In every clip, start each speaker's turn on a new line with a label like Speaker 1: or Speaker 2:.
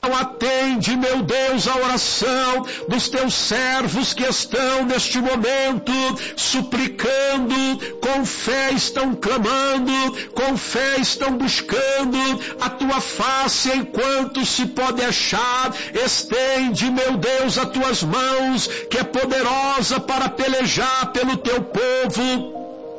Speaker 1: Então atende, meu Deus, a oração dos teus servos que estão neste momento suplicando, com fé estão clamando, com fé estão buscando a tua face enquanto se pode achar. Estende, meu Deus, as tuas mãos, que é poderosa para pelejar pelo teu povo.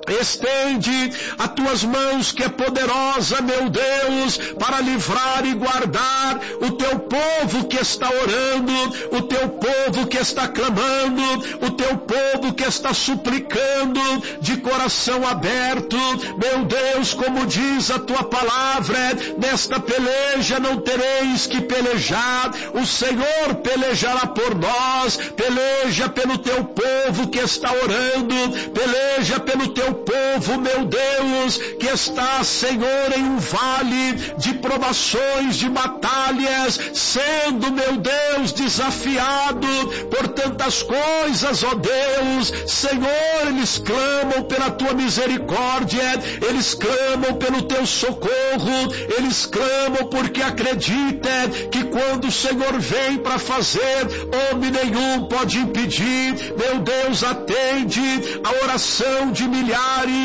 Speaker 1: Estende as tuas mãos, que é poderosa, meu Deus, para livrar e guardar o teu povo que está orando, o teu povo que está clamando, o teu povo que está suplicando de coração aberto. Meu Deus, como diz a tua palavra, nesta peleja não tereis que pelejar, o Senhor pelejará por nós. Peleja pelo teu povo que está orando, peleja pelo teu povo, meu Deus, que está, Senhor, em um vale de provações, de batalhas, sendo, meu Deus, desafiado por tantas coisas, ó Deus. Senhor, eles clamam pela tua misericórdia, eles clamam pelo teu socorro, eles clamam porque acreditam que quando o Senhor vem para fazer, homem nenhum pode impedir. Meu Deus, atende a oração de milhares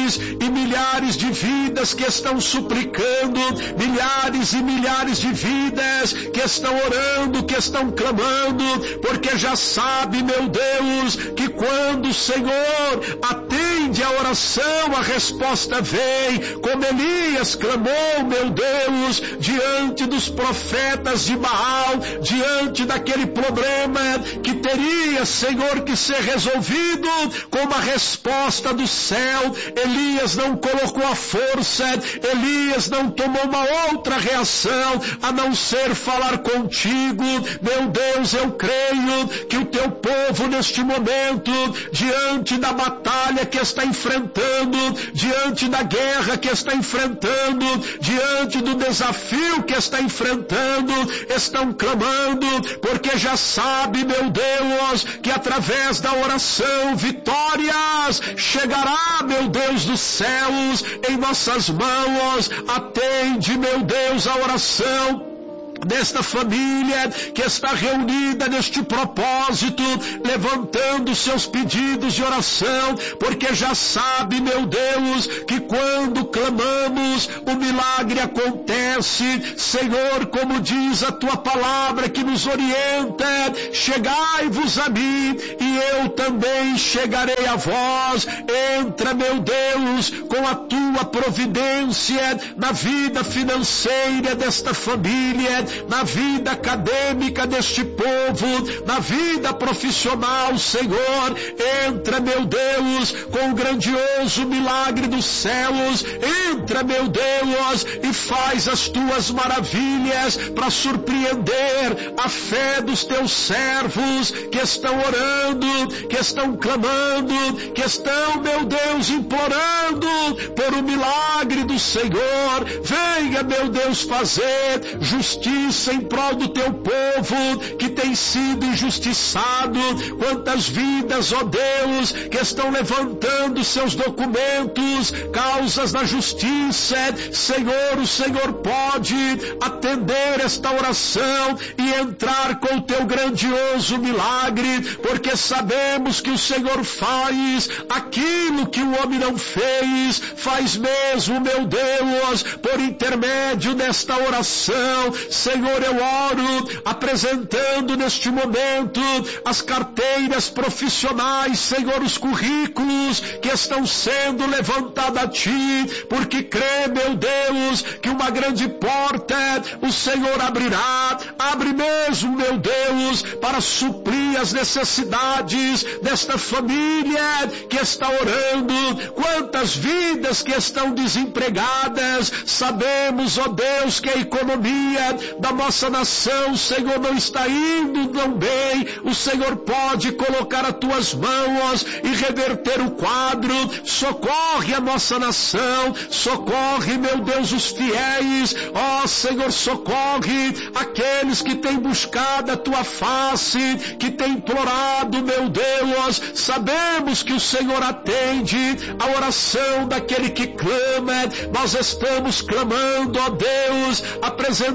Speaker 1: e milhares de vidas que estão suplicando, milhares e milhares de vidas que estão orando, que estão clamando, porque já sabe, meu Deus, que quando o Senhor atende a oração, a resposta vem, como Elias clamou, meu Deus, diante dos profetas de Baal, diante daquele problema que teria, Senhor, que ser resolvido com uma resposta do céu. Elias não colocou a força, Elias não tomou uma outra reação a não ser falar contigo. Meu Deus, eu creio que o teu povo neste momento, diante da batalha que está enfrentando, diante da guerra que está enfrentando, diante do desafio que está enfrentando, estão clamando, porque já sabe, meu Deus, que através da oração vitórias chegará, meu Deus dos céus, em nossas mãos. Atende, meu Deus, a oração desta família que está reunida neste propósito, levantando seus pedidos de oração, porque já sabe, meu Deus, que quando clamamos, o milagre acontece. Senhor, como diz a tua palavra que nos orienta, chegai-vos a mim e eu também chegarei a vós. Entra, meu Deus, com a tua providência na vida financeira desta família, na vida acadêmica deste povo, na vida profissional, Senhor. Entra, meu Deus, com o grandioso milagre dos céus. Entra, meu Deus, e faz as tuas maravilhas para surpreender a fé dos teus servos que estão orando, que estão clamando, que estão, meu Deus, implorando por um milagre do Senhor. Venha, meu Deus, fazer justiça em prol do teu povo que tem sido injustiçado. Quantas vidas, ó Deus, que estão levantando seus documentos, causas na justiça. Senhor, o Senhor pode atender esta oração e entrar com o teu grandioso milagre, porque sabemos que o Senhor faz aquilo que o homem não fez. Faz mesmo, meu Deus, por intermédio desta oração. Senhor, eu oro apresentando neste momento as carteiras profissionais, Senhor, os currículos que estão sendo levantados a Ti, porque crê, meu Deus, que uma grande porta o Senhor abrirá. Abre mesmo, meu Deus, para suprir as necessidades desta família que está orando. Quantas vidas que estão desempregadas. Sabemos, ó Deus, que a economia da nossa nação, Senhor, não está indo tão bem. O Senhor pode colocar as tuas mãos e reverter o quadro. Socorre a nossa nação, socorre, meu Deus, os fiéis. Ó Senhor, socorre aqueles que têm buscado a tua face, que têm implorado, meu Deus. Sabemos que o Senhor atende a oração daquele que clama. Nós estamos clamando, ó Deus, apresentando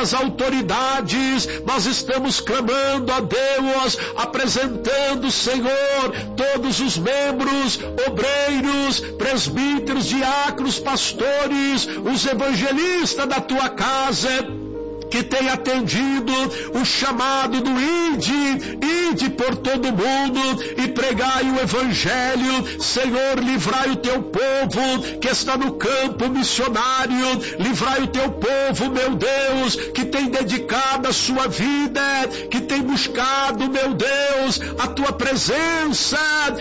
Speaker 1: das autoridades, nós estamos clamando a Deus, apresentando, Senhor, todos os membros, obreiros, presbíteros, diáconos, pastores, os evangelistas da tua casa, que tem atendido o chamado do ide por todo mundo e pregai o evangelho. Senhor, livrai o teu povo que está no campo missionário, livrai o teu povo, meu Deus, que tem dedicado a sua vida, que tem buscado, meu Deus, a tua presença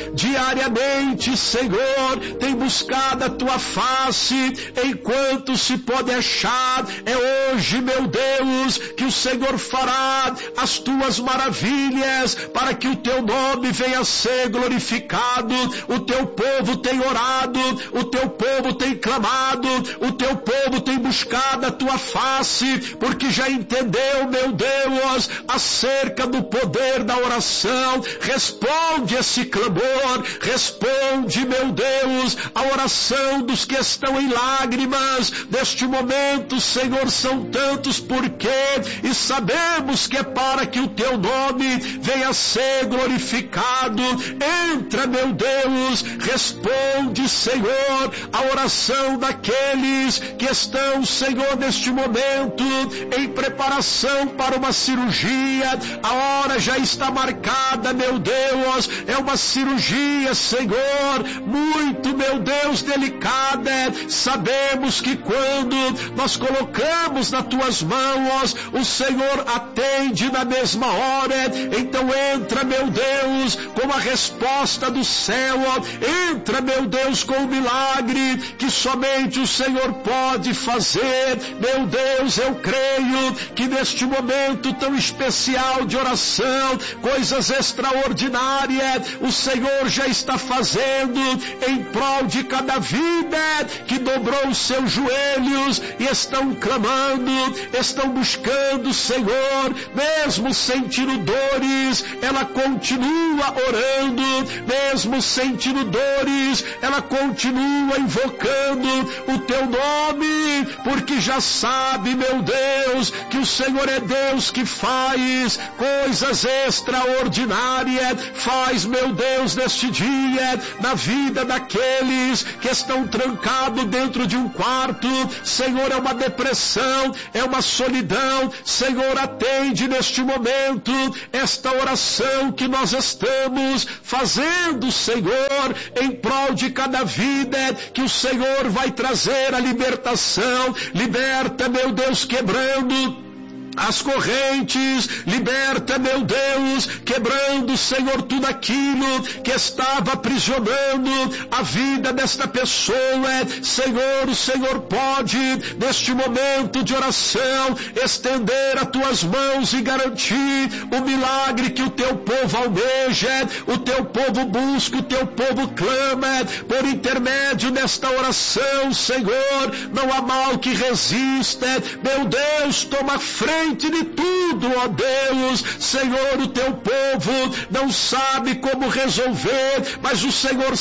Speaker 1: diariamente, Senhor, tem buscado a tua face enquanto se pode achar. É hoje, meu Deus, que o Senhor fará as tuas maravilhas para que o teu nome venha a ser glorificado. O teu povo tem orado, o teu povo tem clamado, o teu povo tem buscado a tua face, porque já entendeu, meu Deus, acerca do poder da oração. Responde esse clamor, responde, meu Deus, a oração dos que estão em lágrimas neste momento, Senhor. São tantos porquê, e sabemos que é para que o teu nome venha a ser glorificado. Entra, meu Deus, responde, Senhor, a oração daqueles que estão, Senhor, neste momento em preparação para uma cirurgia. A hora já está marcada, meu Deus, é uma cirurgia, Senhor, muito, meu Deus, delicada. Sabemos que quando nós colocamos nas tuas mãos, o Senhor atende na mesma hora. Então entra, meu Deus, com a resposta do céu, entra, meu Deus, com o milagre que somente o Senhor pode fazer. Meu Deus, eu creio que neste momento tão especial de oração, coisas extraordinárias o Senhor já está fazendo em prol de cada vida que dobrou os seus joelhos e estão clamando, estão buscando, Senhor, mesmo sentindo dores, ela continua orando, mesmo sentindo dores, ela continua invocando o teu nome, porque já sabe, meu Deus, que o Senhor é Deus que faz coisas extraordinárias. Faz, meu Deus, neste dia, na vida daqueles que estão trancados dentro de um quarto. Senhor, é uma depressão, é uma solidão. Senhor, atende neste momento esta oração que nós estamos fazendo, Senhor, em prol de cada vida, que o Senhor vai trazer a libertação. Liberta, meu Deus, quebrando as correntes, liberta, meu Deus, quebrando, Senhor, tudo aquilo que estava aprisionando a vida desta pessoa. Senhor, o Senhor pode, neste momento de oração, estender as tuas mãos e garantir o milagre que o teu povo almeja, o teu povo busca, o teu povo clama, por intermédio desta oração. Senhor, não há mal que resista. Meu Deus, toma frente de tudo, ó Deus. Senhor, o teu povo não sabe como resolver, mas o Senhor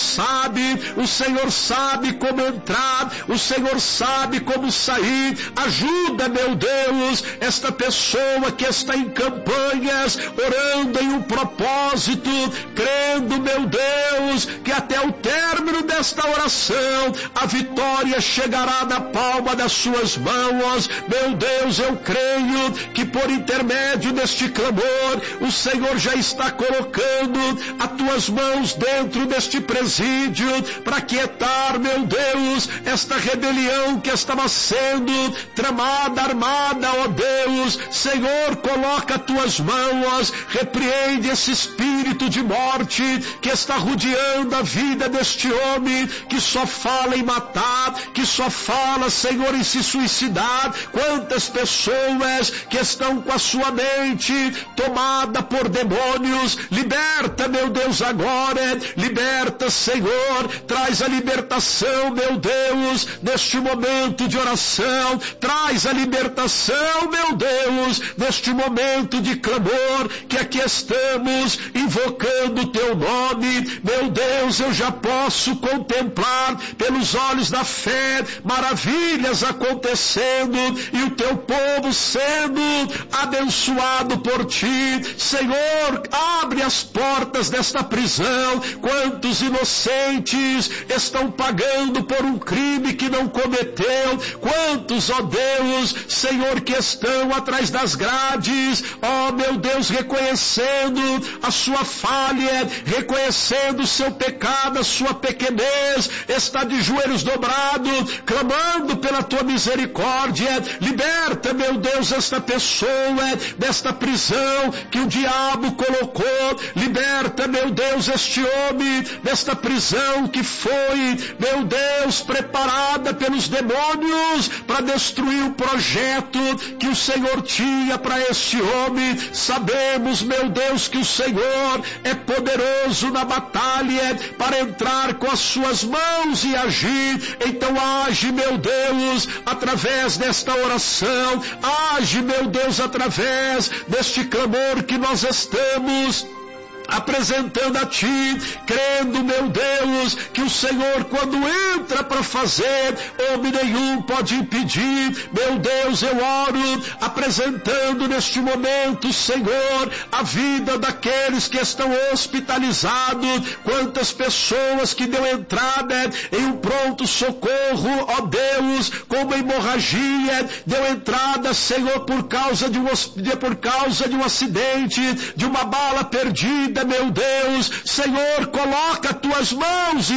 Speaker 1: sabe como entrar, o Senhor sabe como sair. Ajuda, meu Deus, esta pessoa que está em campanhas, orando em um propósito, crendo, meu Deus, que até o término desta oração, a vitória chegará na palma das suas mãos. Meu Deus, eu creio que por intermédio deste clamor, o Senhor já está colocando as tuas mãos dentro deste presídio, para quietar, meu Deus, esta rebelião que estava sendo tramada, armada, ó Deus. Senhor, coloca as tuas mãos, repreende esse espírito de morte que está rodeando a vida deste homem, que só fala em matar, que só fala, Senhor, em se suicidar. Quantas pessoas que estão com a sua mente tomada por demônios. Liberta, meu Deus, agora. Liberta, Senhor. Traz a libertação, meu Deus, neste momento de oração. Traz a libertação, meu Deus, neste momento de clamor, que aqui estamos invocando o teu nome. Meu Deus, eu já posso contemplar pelos olhos da fé maravilhas acontecendo e o teu povo sendo sendo abençoado por Ti. Senhor, abre as portas desta prisão. Quantos inocentes estão pagando por um crime que não cometeu? Quantos, ó Deus, Senhor, que estão atrás das grades, ó meu Deus, reconhecendo a sua falha, reconhecendo o seu pecado, a sua pequenez, está de joelhos dobrados, clamando pela Tua misericórdia. Liberta, meu Deus, esta pessoa desta prisão que o diabo colocou. Liberta, meu Deus, este homem desta prisão que foi, meu Deus, preparada pelos demônios para destruir o projeto que o Senhor tinha para este homem. Sabemos, meu Deus, que o Senhor é poderoso na batalha para entrar com as suas mãos e agir. Então age, meu Deus, através desta oração. Age, meu Deus, através deste clamor que nós estamos apresentando a Ti, crendo, meu Deus, que o Senhor, quando entra para fazer, homem nenhum pode impedir. Meu Deus, eu oro, apresentando neste momento, Senhor, a vida daqueles que estão hospitalizados. Quantas pessoas que deu entrada em um pronto socorro, ó Deus, com uma hemorragia, deu entrada, Senhor, por causa de um acidente, de uma bala perdida. Meu Deus, Senhor, coloca Tuas mãos e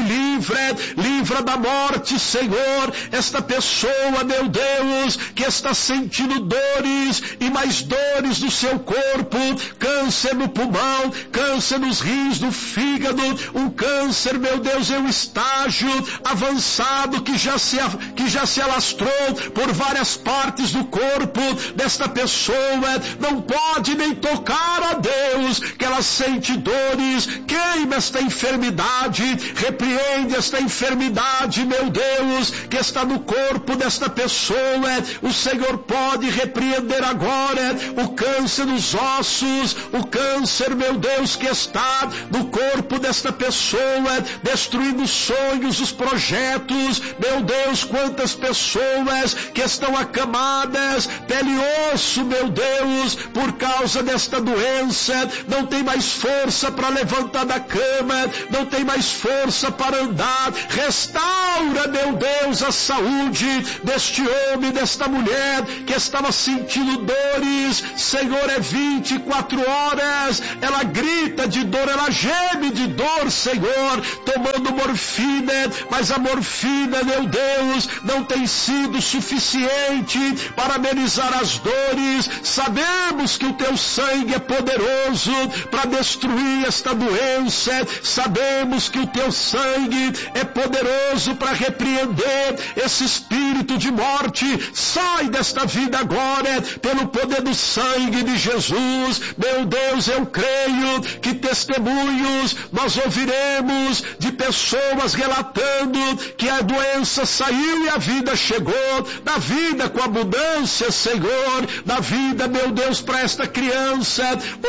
Speaker 1: livra da morte, Senhor, esta pessoa, meu Deus, que está sentindo dores e mais dores no seu corpo, câncer no pulmão, câncer nos rins, no fígado, um câncer, meu Deus, em um estágio avançado que já se alastrou por várias partes do corpo desta pessoa, não pode nem tocar a Deus, que ela sente dores. Queima esta enfermidade, repreende esta enfermidade, meu Deus, que está no corpo desta pessoa. O Senhor pode repreender agora o câncer nos ossos, o câncer, meu Deus, que está no corpo desta pessoa, destruindo os sonhos, os projetos. Meu Deus, quantas pessoas que estão acamadas, pele e osso, meu Deus, por causa desta doença, não tem mais força para levantar da cama, não tem mais força para andar. Restaura, meu Deus, a saúde deste homem, desta mulher que estava sentindo dores. Senhor, é 24 horas, ela grita de dor, ela geme de dor, Senhor, tomando morfina, mas a morfina, meu Deus, não tem sido suficiente para amenizar as dores. Sabemos que o Teu sangue é poderoso para destruir esta doença, sabemos que o Teu sangue é poderoso para repreender esse espírito de morte. Sai desta vida agora, pelo poder do sangue de Jesus. Meu Deus, eu creio que testemunhos nós ouviremos de pessoas relatando que a doença saiu e a vida chegou, da vida com abundância, Senhor, da vida, meu Deus, para esta criança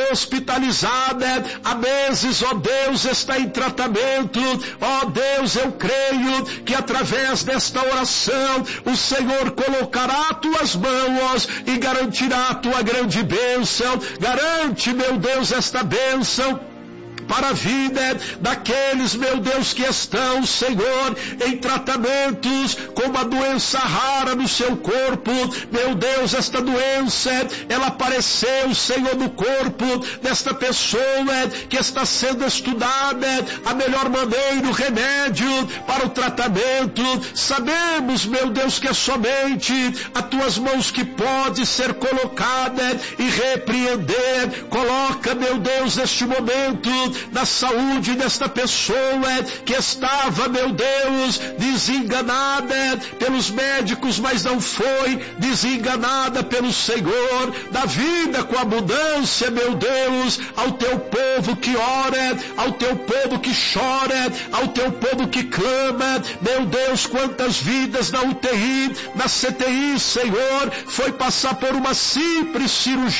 Speaker 1: hospitalizada há meses, ó Deus, está em tratamento. Ó Deus, eu creio que através desta oração o Senhor colocará Tuas mãos e garantirá a Tua grande bênção. Garante, meu Deus, esta bênção para a vida daqueles, meu Deus, que estão, Senhor, em tratamentos com uma doença rara no seu corpo. Meu Deus, esta doença, ela apareceu, Senhor, no corpo desta pessoa que está sendo estudada a melhor maneira, o remédio para o tratamento. Sabemos, meu Deus, que é somente as Tuas mãos que pode ser colocada e repreender. Coloca, meu Deus, neste momento, da saúde desta pessoa que estava, meu Deus, desenganada pelos médicos, mas não foi desenganada pelo Senhor. Da vida com abundância, meu Deus, ao Teu povo que ora, ao Teu povo que chora, ao Teu povo que clama. Meu Deus, quantas vidas na UTI, na CTI, Senhor, foi passar por uma simples cirurgia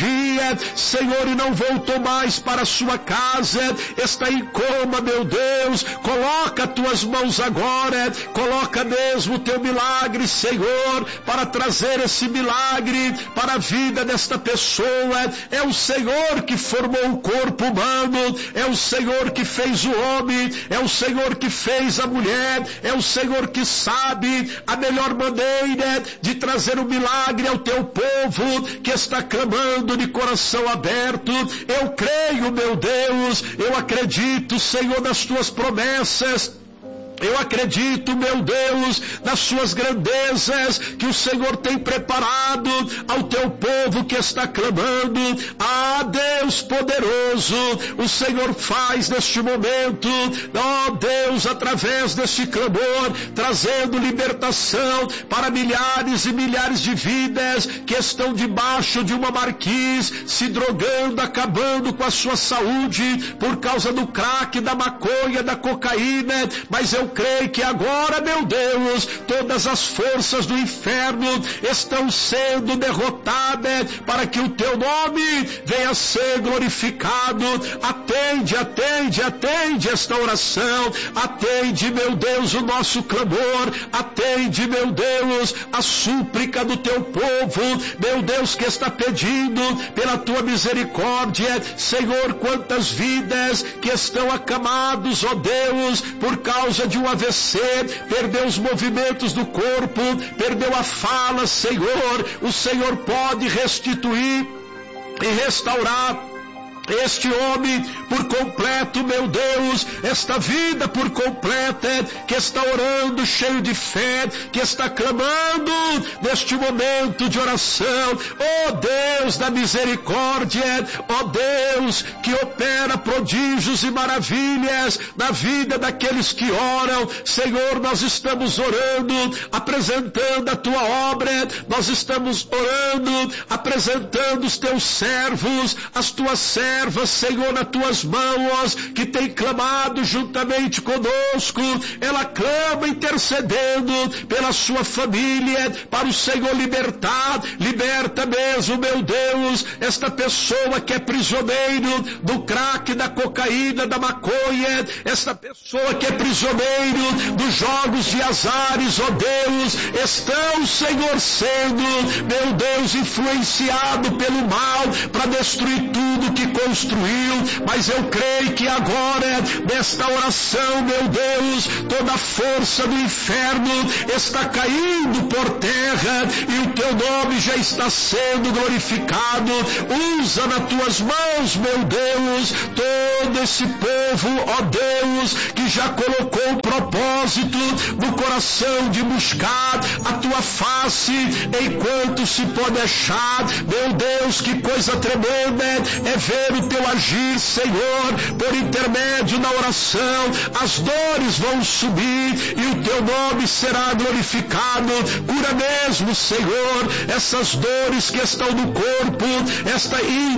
Speaker 1: cirurgia, Senhor, e não voltou mais para a sua casa, está em coma, meu Deus, coloca as tuas mãos agora, coloca mesmo o teu milagre, Senhor, para trazer esse milagre para a vida desta pessoa. É o Senhor que formou o corpo humano, é o Senhor que fez o homem, é o Senhor que fez a mulher, é o Senhor que sabe a melhor maneira de trazer o milagre ao teu povo que está clamando de coração aberto. Eu creio, meu Deus, eu acredito, Senhor, nas tuas promessas. Eu acredito, meu Deus, nas suas grandezas que o Senhor tem preparado ao teu povo que está clamando. Ah, Deus poderoso, o Senhor faz neste momento, ó Deus, através deste clamor, trazendo libertação para milhares e milhares de vidas que estão debaixo de uma marquise, se drogando, acabando com a sua saúde por causa do crack, da maconha, da cocaína. Mas eu creio que agora, meu Deus, todas as forças do inferno estão sendo derrotadas para que o teu nome venha a ser glorificado. Atende, atende, atende esta oração, atende, meu Deus, o nosso clamor, atende, meu Deus, a súplica do teu povo, meu Deus, que está pedindo pela tua misericórdia. Senhor, quantas vidas que estão acamados, ó Deus, por causa de um AVC, perdeu os movimentos do corpo, perdeu a fala, Senhor, o Senhor pode restituir e restaurar este homem por completo, meu Deus, esta vida por completa, que está orando cheio de fé, que está clamando neste momento de oração. Ó Deus da misericórdia, ó Deus que opera prodígios e maravilhas na vida daqueles que oram. Senhor, nós estamos orando, apresentando a tua obra, nós estamos orando, apresentando os teus servos, as tuas servas, Senhor, nas tuas mãos, que tem clamado juntamente conosco. Ela clama intercedendo pela sua família, para o Senhor libertar. Liberta mesmo, meu Deus, esta pessoa que é prisioneiro do crack, da cocaína, da maconha, esta pessoa que é prisioneiro dos jogos de azares, ó Deus, estão, Senhor, sendo, meu Deus, influenciado pelo mal para destruir tudo que construiu. Mas eu creio que agora, nesta oração, meu Deus, toda a força do inferno está caindo por terra e o teu nome já está sendo glorificado. Usa nas tuas mãos, meu Deus, todo esse povo, ó Deus, que já colocou o propósito no coração de buscar a tua face enquanto se pode achar. Meu Deus, que coisa tremenda é ver o teu agir, Senhor, por intermédio da oração. As dores vão subir e o teu nome será glorificado. Cura mesmo, Senhor, essas dores que estão no corpo, esta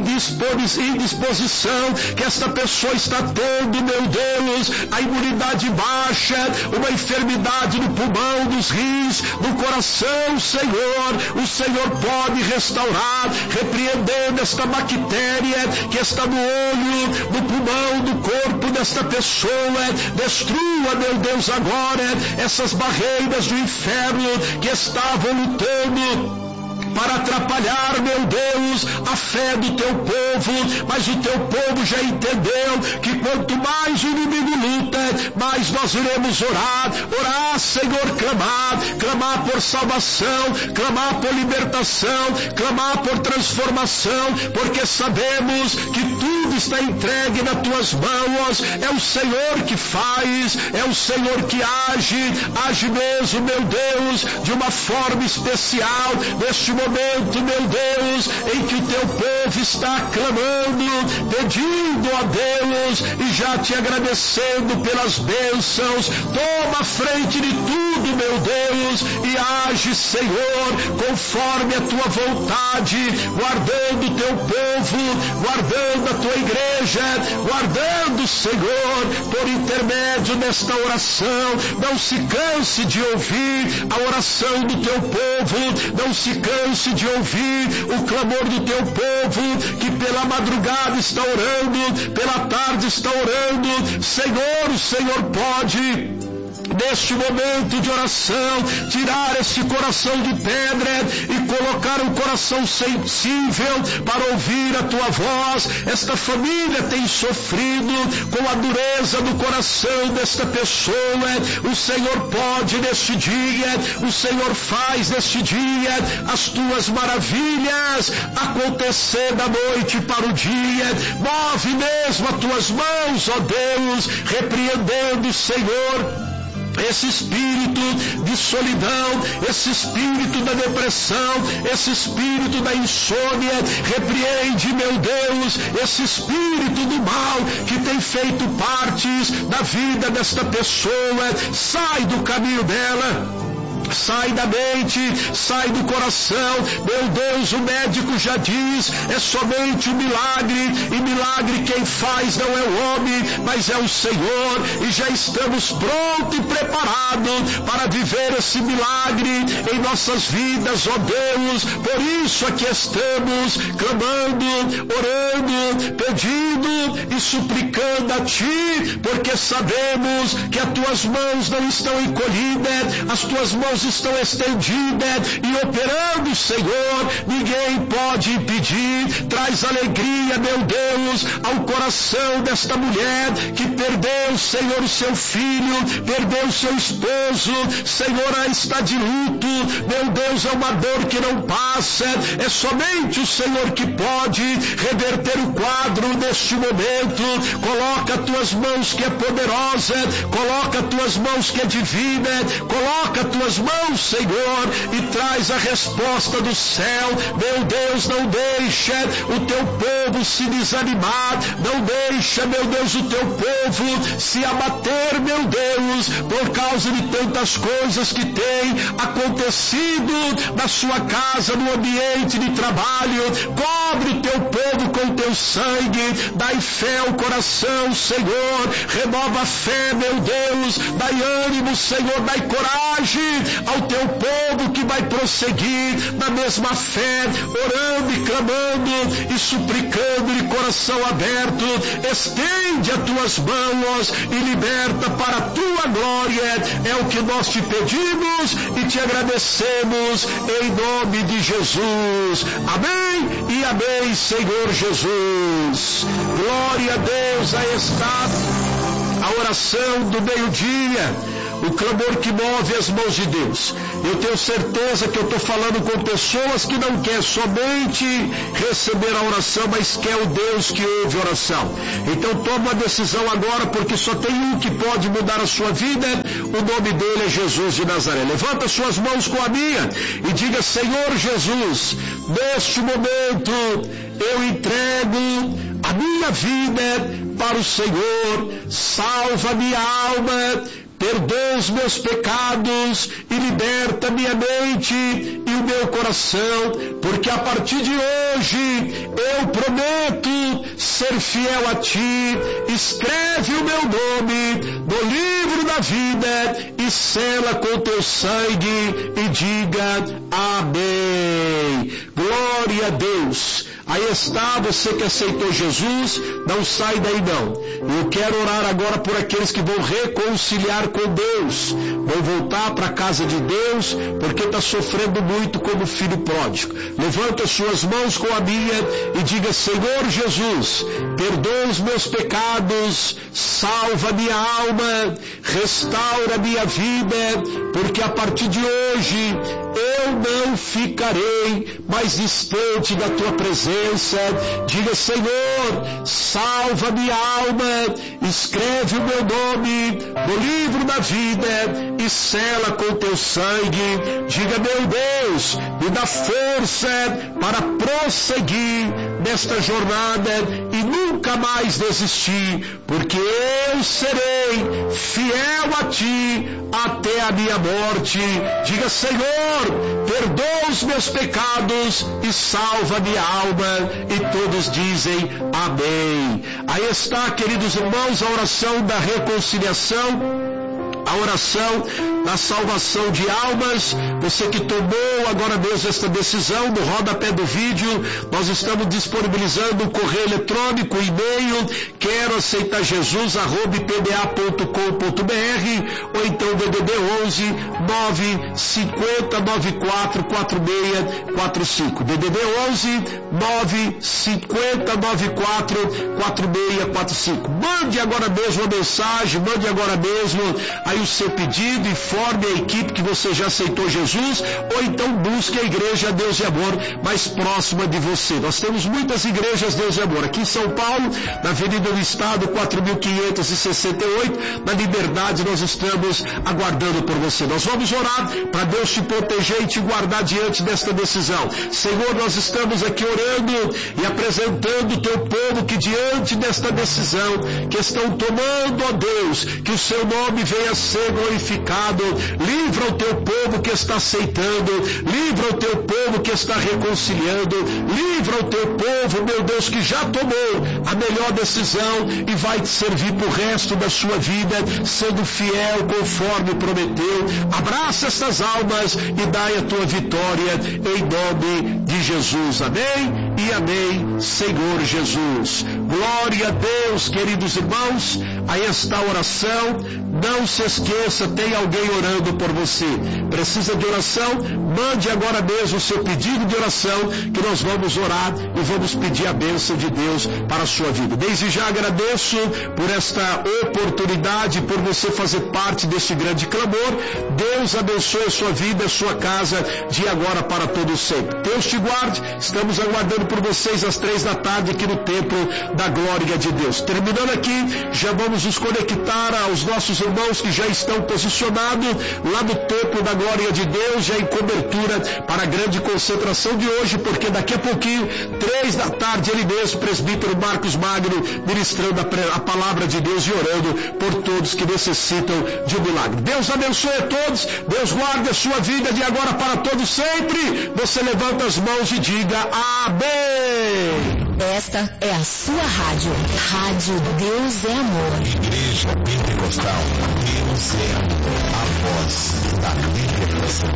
Speaker 1: indisposição que esta pessoa está tendo, meu Deus, a imunidade baixa, uma enfermidade no pulmão, nos rins, no coração, Senhor. O Senhor pode restaurar, repreendendo esta bactéria que está no olho, no pulmão, no corpo desta pessoa. Destrua, meu Deus, agora essas barreiras do inferno que estavam lutando para atrapalhar, meu Deus, a fé do teu povo. Mas o teu povo já entendeu que quanto mais o inimigo luta, mais nós iremos orar, Senhor, clamar por salvação, clamar por libertação, clamar por transformação, porque sabemos que tudo está entregue nas tuas mãos. É o Senhor que faz, é o Senhor que age mesmo, meu Deus, de uma forma especial neste momento, meu Deus, em que o teu povo está clamando, pedindo a Deus e já te agradecendo pelas bênçãos. Toma a frente de tudo, meu Deus, e age, Senhor, conforme a tua vontade, guardando o teu povo, guardando a tua igreja, guardando, Senhor, por intermédio desta oração. Não se canse de ouvir a oração do teu povo, não se canse canse de ouvir o clamor do teu povo, que pela madrugada está orando, pela tarde está orando. Senhor, o Senhor pode, neste momento de oração, tirar esse coração de pedra e colocar um coração sensível para ouvir a tua voz. Esta família tem sofrido com a dureza do coração desta pessoa. O Senhor pode neste dia, o Senhor faz neste dia as tuas maravilhas acontecer da noite para o dia. Move mesmo as tuas mãos, ó Deus, repreendendo, Senhor, esse espírito de solidão, esse espírito da depressão, esse espírito da insônia. Repreende, meu Deus, esse espírito do mal que tem feito partes da vida desta pessoa. Sai do caminho dela, sai da mente, sai do coração. Meu Deus, o médico já diz, é somente um milagre, e milagre quem faz não é o homem, mas é o Senhor, e já estamos prontos e preparados para viver esse milagre em nossas vidas, ó Deus. Por isso aqui estamos clamando, orando, pedindo e suplicando a Ti, porque sabemos que as Tuas mãos não estão encolhidas, as Tuas mãos estão estendidas e operando, Senhor. Ninguém pode impedir. Traz alegria, meu Deus, ao coração desta mulher que perdeu, Senhor, o seu filho, perdeu o seu esposo. Senhor, ela está de luto. Meu Deus, é uma dor que não passa. É somente o Senhor que pode reverter o quadro neste momento. Coloca as tuas mãos que é poderosa, coloca as tuas mãos que é divina, coloca as tuas mãos, Senhor, e traz a resposta do céu. Meu Deus, não deixa o teu povo se desanimar, não deixa, meu Deus, o teu povo se abater, meu Deus, por causa de tantas coisas que têm acontecido na sua casa, no ambiente de trabalho. Cobre o teu povo com o teu sangue, dai fé ao coração, Senhor, renova a fé, meu Deus, dai ânimo, Senhor, dai coragem ao teu povo que vai prosseguir na mesma fé, orando e clamando e suplicando de coração aberto. Estende as tuas mãos e liberta para a tua glória. É o que nós te pedimos e te agradecemos em nome de Jesus. Amém e amém, Senhor Jesus. Glória a Deus. Aí está a oração do meio-dia, o clamor que move as mãos de Deus. Eu tenho certeza que eu estou falando com pessoas que não querem somente receber a oração, mas quer o Deus que ouve a oração. Então toma uma decisão agora, porque só tem um que pode mudar a sua vida. O nome dele é Jesus de Nazaré. Levanta suas mãos com a minha e diga: Senhor Jesus, neste momento eu entrego a minha vida para o Senhor. Salva minha alma, perdoa os meus pecados e liberta minha mente e o meu coração, porque a partir de hoje eu prometo ser fiel a Ti. Escreve o meu nome no livro da vida e sela com Teu sangue e diga amém. Glória a Deus. Aí está, você que aceitou Jesus, não sai daí não. Eu quero orar agora por aqueles que vão reconciliar com Deus, vão voltar para a casa de Deus, porque está sofrendo muito como filho pródigo. Levanta suas mãos com a minha e diga: Senhor Jesus, perdoa os meus pecados, salva minha alma, restaura minha vida, porque a partir de hoje eu não ficarei mais distante da Tua presença. Diga: Senhor, salva minha alma, escreve o meu nome no livro da vida e sela com Teu sangue. Diga: meu Deus, me dá força para prosseguir nesta jornada e nunca mais desistir, porque eu serei fiel a Ti até a minha morte. Diga: Senhor, perdoa os meus pecados e salva minha alma. E todos dizem amém. Aí está, queridos irmãos, a oração da reconciliação, a oração na salvação de almas. Você que tomou agora mesmo esta decisão, no rodapé do vídeo, nós estamos disponibilizando o correio eletrônico, e-mail, quero aceitar Jesus, @pda.com.br, ou então DDD 11 950 94 4645. DDD 11 950 94 4645. Mande agora mesmo a mensagem, mande agora mesmo aí o seu pedido, informe a equipe que você já aceitou Jesus, ou então busque a igreja Deus e Amor mais próxima de você. Nós temos muitas igrejas Deus e Amor aqui em São Paulo, na Avenida do Estado 4568, na Liberdade. Nós estamos aguardando por você. Nós vamos orar para Deus te proteger e te guardar diante desta decisão. Senhor, nós estamos aqui orando e apresentando o teu povo que diante desta decisão que estão tomando, ó Deus, que o seu nome venha a ser glorificado. Livra o teu povo que está aceitando, livra o teu povo que está reconciliando, livra o teu povo, meu Deus, que já tomou a melhor decisão e vai te servir pro resto da sua vida, sendo fiel conforme prometeu. Abraça essas almas e dai a tua vitória em nome de Jesus. Amém e amém, Senhor Jesus. Glória a Deus, queridos irmãos, a esta oração. Não se esqueça, tem alguém orando por você. Precisa de oração? Mande agora mesmo o seu pedido de oração, que nós vamos orar e vamos pedir a bênção de Deus para a sua vida. Desde já agradeço por esta oportunidade, por você fazer parte desse grande clamor. Deus abençoe a sua vida, a sua casa, de agora para todo sempre. Deus te guarde. Estamos aguardando por vocês às 15h aqui no Templo da Glória de Deus. Terminando aqui, já vamos nos conectar aos nossos irmãos que já estão posicionados lá no Templo da Glória de Deus, já em cobertura para a grande concentração de hoje, porque daqui a pouquinho, 15h, ele mesmo, presbítero Marcos Magno, ministrando a palavra de Deus e orando por todos que necessitam de um milagre. Deus abençoe a todos, Deus guarde a sua vida de agora para todos sempre. Você levanta as mãos e diga amém.
Speaker 2: Esta é a sua rádio. Rádio Deus é Amor.
Speaker 3: Igreja Pentecostal Deus é Amor. A voz da libertação.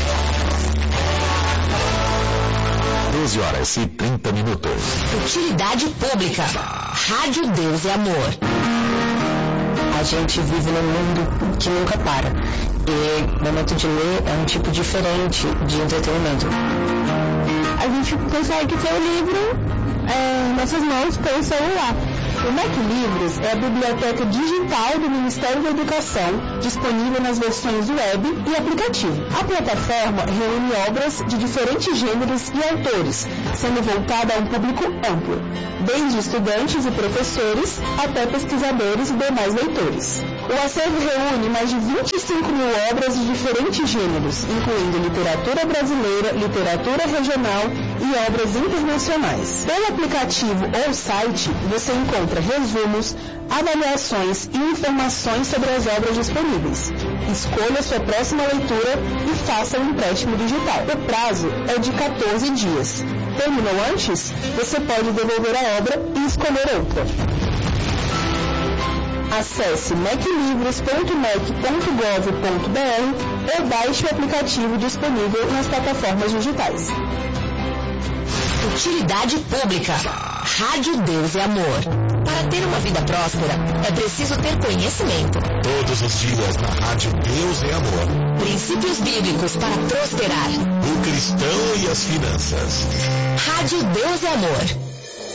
Speaker 3: 12h30.
Speaker 2: Utilidade pública. Rádio Deus é Amor.
Speaker 4: A gente vive num mundo que nunca para. E o momento de ler é um tipo diferente de entretenimento.
Speaker 5: A gente consegue ter o livro em nossas mãos pelo celular. O Mac Livros é a biblioteca digital do Ministério da Educação, disponível nas versões web e aplicativo. A plataforma reúne obras de diferentes gêneros e autores, sendo voltada a um público amplo, desde estudantes e professores até pesquisadores e demais leitores. O acervo reúne mais de 25.000 obras de diferentes gêneros, incluindo literatura brasileira, literatura regional e obras internacionais. Pelo aplicativo ou site, você encontra resumos, avaliações e informações sobre as obras disponíveis. Escolha sua próxima leitura e faça um empréstimo digital. O prazo é de 14 dias. Terminou antes? Você pode devolver a obra e escolher outra. Acesse maclivros.mec.gov.br ou baixe o aplicativo disponível nas plataformas digitais.
Speaker 2: Utilidade pública. Rádio Deus é Amor. Para ter uma vida próspera, é preciso ter conhecimento.
Speaker 3: Todos os dias na Rádio Deus é Amor.
Speaker 2: Princípios bíblicos para prosperar.
Speaker 3: O cristão e as finanças.
Speaker 2: Rádio Deus é Amor.